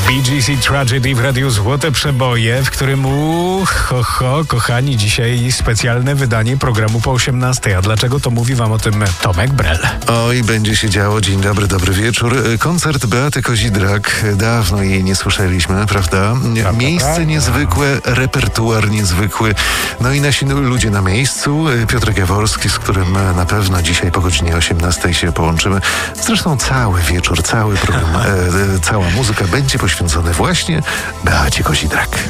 BGC Tragedy w Radiu Złote Przeboje, w którym kochani, dzisiaj specjalne wydanie programu po 18. A dlaczego, to mówi wam o tym Tomek Brel. Oj, będzie się działo. Dzień dobry, dobry wieczór. Koncert Beaty Kozidrak. Dawno jej nie słyszeliśmy, prawda? Miejsce niezwykłe, repertuar niezwykły. No i nasi ludzie na miejscu. Piotr Jaworski, z którym na pewno dzisiaj po godzinie 18 się połączymy. Zresztą cały wieczór, cały program, cała muzyka będzie poświęcony właśnie Beacie Kozidrak.